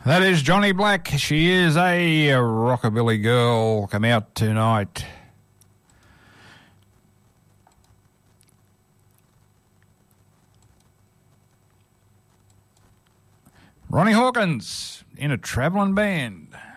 That is Johnny Black. She is a rockabilly girl. Come out tonight. Ronnie Hawkins in a travelling band.